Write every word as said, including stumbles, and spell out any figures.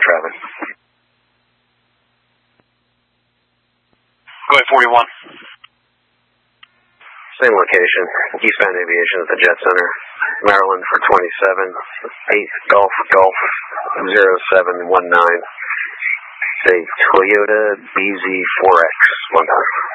traffic. Go ahead, forty-one. Same location, Eastbound Aviation at the Jet Center, Maryland for twenty-seven, eight Golf Golf zero seven one nine. Say Toyota B Z four X, one time.